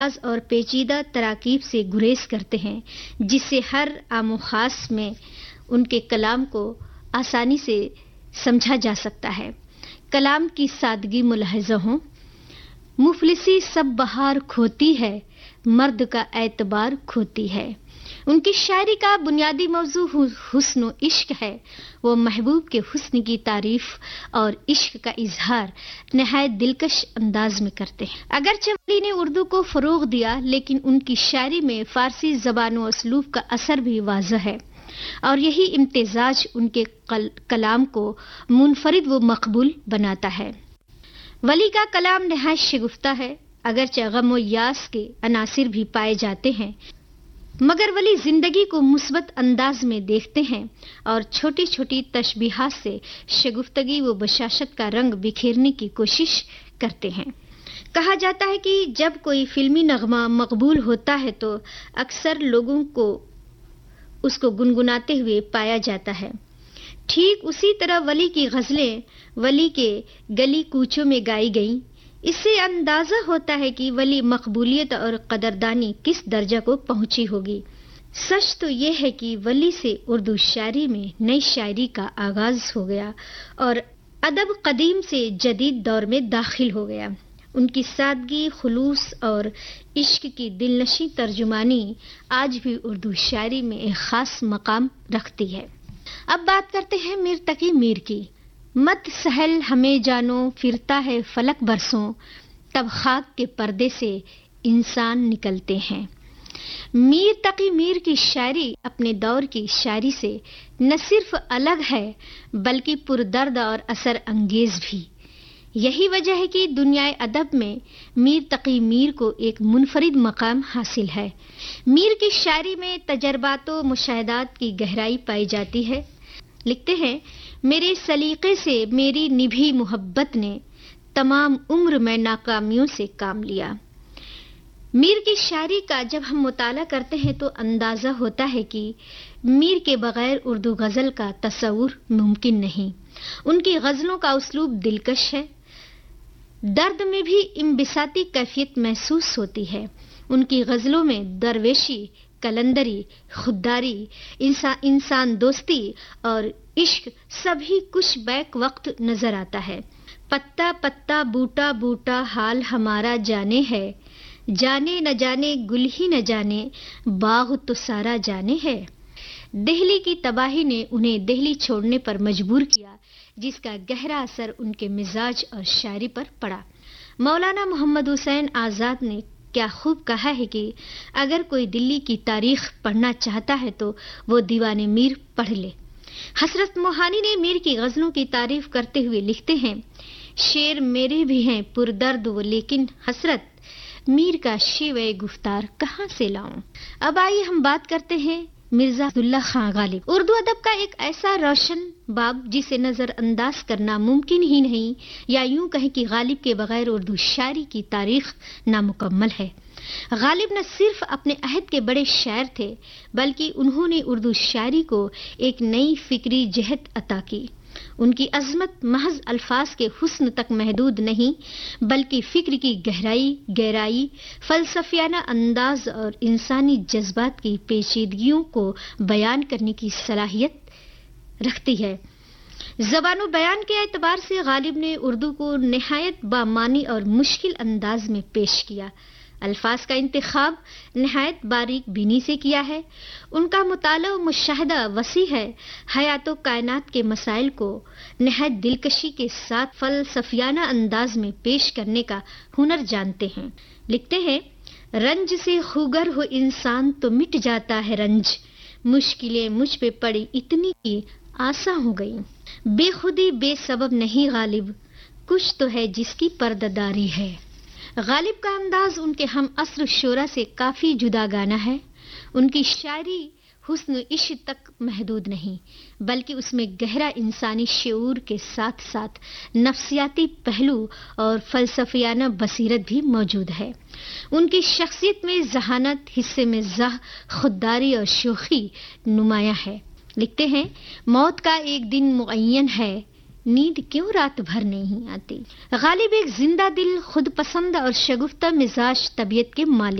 اور پیچیدہ تراکیب سے گریز کرتے ہیں، جس سے ہر عام و خاص میں ان کے کلام کو آسانی سے سمجھا جا سکتا ہے۔ کلام کی سادگی ملاحظہ ہوں، مفلسی سب بہار کھوتی ہے، مرد کا اعتبار کھوتی ہے۔ ان کی شاعری کا بنیادی موضوع حسن و عشق ہے۔ وہ محبوب کے حسن کی تعریف اور عشق کا اظہار نہایت دلکش انداز میں کرتے ہیں۔ اگرچہ ولی نے اردو کو فروغ دیا، لیکن ان کی شاعری میں فارسی زبان و اسلوب کا اثر بھی واضح ہے، اور یہی امتزاج ان کے کلام کو منفرد و مقبول بناتا ہے۔ ولی کا کلام نہایت شگفتہ ہے، اگرچہ غم و یاس کے عناصر بھی پائے جاتے ہیں، مگر ولی زندگی کو مثبت انداز میں دیکھتے ہیں اور چھوٹی چھوٹی تشبیہات سے شگفتگی و بشاشت کا رنگ بکھیرنے کی کوشش کرتے ہیں۔ کہا جاتا ہے کہ جب کوئی فلمی نغمہ مقبول ہوتا ہے تو اکثر لوگوں کو اس کو گنگناتے ہوئے پایا جاتا ہے۔ ٹھیک اسی طرح ولی کی غزلیں ولی کے گلی کوچوں میں گائی گئیں۔ اس سے اندازہ ہوتا ہے کہ ولی مقبولیت اور قدردانی کس درجہ کو پہنچی ہوگی۔ سچ تو یہ ہے کہ ولی سے اردو شاعری میں نئی شاعری کا آغاز ہو گیا اور ادب قدیم سے جدید دور میں داخل ہو گیا۔ ان کی سادگی، خلوص اور عشق کی دلنشیں ترجمانی آج بھی اردو شاعری میں ایک خاص مقام رکھتی ہے۔ اب بات کرتے ہیں میر تقی میر کی۔ مت سہل ہمیں جانو پھرتا ہے فلک برسوں، تب خاک کے پردے سے انسان نکلتے ہیں۔ میر تقی میر کی شاعری اپنے دور کی شاعری سے نہ صرف الگ ہے بلکہ پردرد اور اثر انگیز بھی۔ یہی وجہ ہے کہ دنیائے ادب میں میر تقی میر کو ایک منفرد مقام حاصل ہے۔ میر کی شاعری میں تجربات و مشاہدات کی گہرائی پائی جاتی ہے۔ لکھتے ہیں، میرے سلیقے سے میری نبھی محبت نے تمام عمر میں ناکامیوں سے کام لیا۔ میر کی شاعری کا جب ہم مطالعہ کرتے ہیں تو اندازہ ہوتا ہے کہ میر کے بغیر اردو غزل کا تصور ممکن نہیں۔ ان کی غزلوں کا اسلوب دلکش ہے، درد میں بھی انبساطی کیفیت محسوس ہوتی ہے۔ ان کی غزلوں میں درویشی، کلندری، خودداری، انسان دوستی اور عشق سبھی کچھ بیک وقت نظر آتا ہے۔ پتا پتا بوٹا بوٹا حال ہمارا جانے ہے، جانے نہ جانے گل ہی نہ جانے باغ تو سارا جانے ہے۔ دہلی کی تباہی نے انہیں دہلی چھوڑنے پر مجبور کیا، جس کا گہرا اثر ان کے مزاج اور شاعری پر پڑا۔ مولانا محمد حسین آزاد نے کیا خوب کہا ہے کہ اگر کوئی دلی کی تاریخ پڑھنا چاہتا ہے تو وہ دیوان میر پڑھ لے۔ حسرت موہانی نے میر کی غزلوں کی تعریف کرتے ہوئے لکھتے ہیں، شعر میرے بھی ہیں پردرد و لیکن حسرت، میر کا شیوے گفتار کہاں سے لاؤں۔ اب آئیے ہم بات کرتے ہیں مرزا عبداللہ خان غالب۔ اردو ادب کا ایک ایسا روشن باب جسے نظر انداز کرنا ممکن ہی نہیں، یا یوں کہیں کہ غالب کے بغیر اردو شاعری کی تاریخ نامکمل ہے۔ غالب نہ صرف اپنے عہد کے بڑے شاعر تھے بلکہ انہوں نے اردو شاعری کو ایک نئی فکری جہت عطا کی۔ ان کی عظمت محض الفاظ کے حسن تک محدود نہیں بلکہ فکر کی گہرائی، فلسفیانہ انداز اور انسانی جذبات کی پیچیدگیوں کو بیان کرنے کی صلاحیت رکھتی ہے۔ زبان و بیان کے اعتبار سے غالب نے اردو کو نہایت بامعنی اور مشکل انداز میں پیش کیا۔ الفاظ کا انتخاب نہایت باریک بینی سے کیا ہے۔ ان کا مطالعہ و مشاہدہ وسیع ہے۔ حیات و کائنات کے مسائل کو نہایت دلکشی کے ساتھ فلسفیانہ انداز میں پیش کرنے کا ہنر جانتے ہیں۔ لکھتے ہیں، رنج سے خوگر ہو انسان تو مٹ جاتا ہے رنج، مشکلیں مجھ پہ پڑی اتنی کی آسان ہو گئی۔ بے خودی بے سبب نہیں غالب، کچھ تو ہے جس کی پردہ داری ہے۔ غالب کا انداز ان کے ہم عصر شعراء سے کافی جداگانہ ہے۔ ان کی شاعری حسن و عشق تک محدود نہیں بلکہ اس میں گہرا انسانی شعور کے ساتھ ساتھ نفسیاتی پہلو اور فلسفیانہ بصیرت بھی موجود ہے۔ ان کی شخصیت میں ذہانت، حصے میں زہ، خودداری اور شوخی نمایاں ہے۔ لکھتے ہیں، موت کا ایک دن معین ہے، نیند کیوں رات بھر نہیں آتی؟ غالب ایک زندہ دل، خود پسند اور شگفتہ مزاج طبیعت کے مالک